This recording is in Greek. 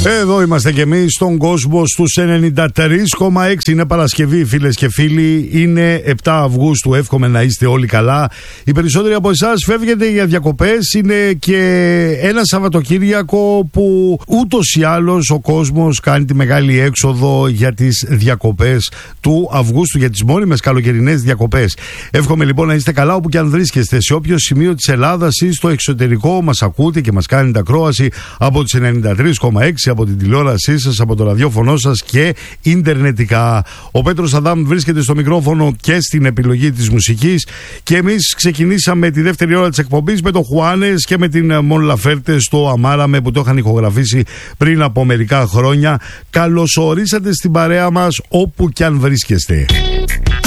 Εδώ είμαστε κι εμείς στον κόσμο στους 93,6. Είναι Παρασκευή, φίλες και φίλοι. Είναι 7 Αυγούστου. Εύχομαι να είστε όλοι καλά. Οι περισσότεροι από εσάς φεύγετε για διακοπές. Είναι και ένα Σαββατοκύριακο που ούτως ή άλλως ο κόσμος κάνει τη μεγάλη έξοδο για τις διακοπές του Αυγούστου, για τις μόνιμες καλοκαιρινές διακοπές. Εύχομαι λοιπόν να είστε καλά όπου και αν βρίσκεστε, σε όποιο σημείο της Ελλάδας ή στο εξωτερικό μας ακούτε και μας κάνετε ακρόαση από τις 93,6, από την τηλεόρασή σας, από το ραδιόφωνο σας και ιντερνετικά. Ο Πέτρος Αδάμ βρίσκεται στο μικρόφωνο και στην επιλογή της μουσικής και εμείς ξεκινήσαμε τη δεύτερη ώρα της εκπομπής με το Χουάνες και με την Μον Λαφέρτε στο Αμάραμε που το είχαν ηχογραφήσει πριν από μερικά χρόνια. Καλωσορίσατε στην παρέα μας όπου και αν βρίσκεστε.